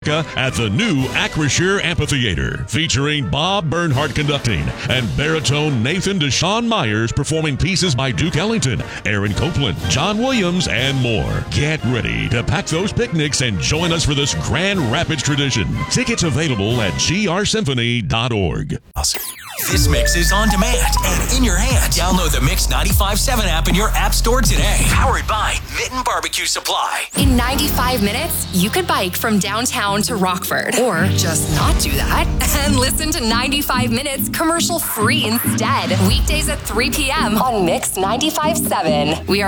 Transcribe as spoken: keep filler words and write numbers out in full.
America at the new Acrisure Amphitheater, featuring Bob Bernhardt conducting and baritone Nathan Deshawn Myers performing pieces by Duke Ellington, Aaron Copland, John Williams, and more. Get ready to pack those picnics and join us for this Grand Rapids tradition. Tickets available at g r symphony dot org. This mix is on demand and in your hand. Download the Mix ninety-five point seven app in your app store today. Powered by Mitten Barbecue Supply. In ninety-five minutes, you could bike from downtown to Rockford. Or just not do that and listen to ninety-five minutes commercial free instead. Weekdays at three p.m. on Mix ninety-five point seven. We are